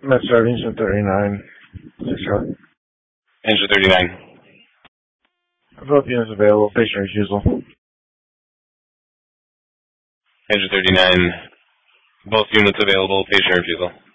MedStar Engine 39. Engine 39. Both units available. Patient refusal. Engine 39. Both units available. Patient refusal.